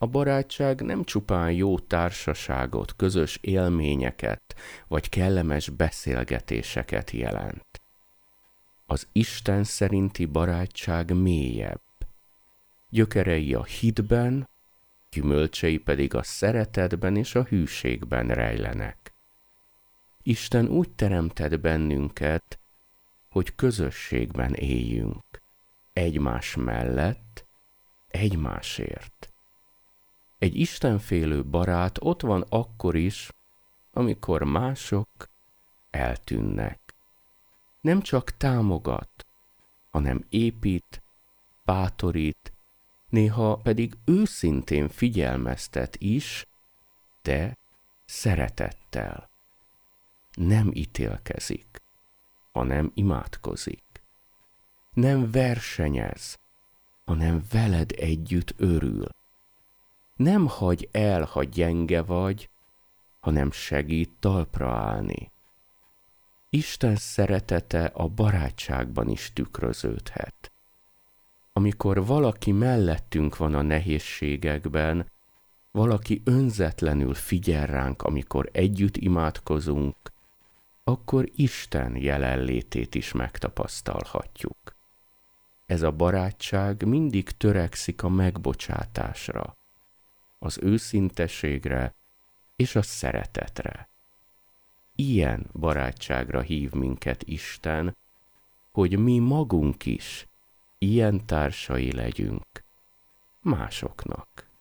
A barátság nem csupán jó társaságot, közös élményeket vagy kellemes beszélgetéseket jelent. Az Isten szerinti barátság mélyebb. Gyökerei a hitben, gyümölcsei pedig a szeretetben és a hűségben rejlenek. Isten úgy teremtett bennünket, hogy közösségben éljünk, egymás mellett, egymásért. Egy istenfélő barát ott van akkor is, amikor mások eltűnnek. Nem csak támogat, hanem épít, bátorít, néha pedig őszintén figyelmeztet is, de szeretettel. Nem ítélkezik, hanem imádkozik. Nem versenyez, hanem veled együtt örül. Nem hagy el, ha gyenge vagy, hanem segít talpra állni. Isten szeretete a barátságban is tükröződhet. Amikor valaki mellettünk van a nehézségekben, valaki önzetlenül figyel ránk, amikor együtt imádkozunk, akkor Isten jelenlétét is megtapasztalhatjuk. Ez a barátság mindig törekszik a megbocsátásra, az őszinteségre és a szeretetre. Ilyen barátságra hív minket Isten, hogy mi magunk is ilyen társai legyünk másoknak.